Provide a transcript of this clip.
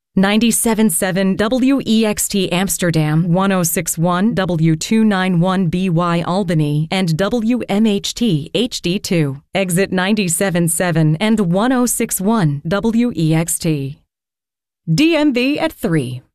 97.7 WEXT Amsterdam, 106.1 W291BY Albany, and WMHT HD2. Exit 97.7 and 106.1 WEXT. DMV at 3.